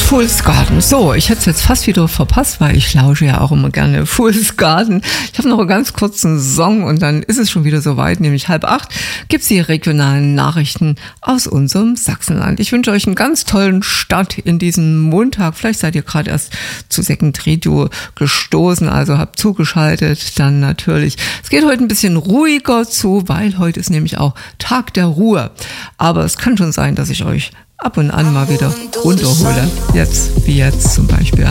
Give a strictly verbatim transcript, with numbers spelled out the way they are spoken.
Fool's Garden. So, ich hätte es jetzt fast wieder verpasst, weil ich lausche ja auch immer gerne Fool's Garden. Ich habe noch einen ganz kurzen Song und dann ist es schon wieder soweit, nämlich halb acht, gibt es die regionalen Nachrichten aus unserem Sachsenland. Ich wünsche euch einen ganz tollen Start in diesen Montag. Vielleicht seid ihr gerade erst zu Second Radio gestoßen, also habt zugeschaltet. Dann natürlich, es geht heute ein bisschen ruhiger zu, weil heute ist nämlich auch Tag der Ruhe. Aber es kann schon sein, dass ich euch ab und an mal wieder runterhole. Jetzt, wie jetzt zum Beispiel.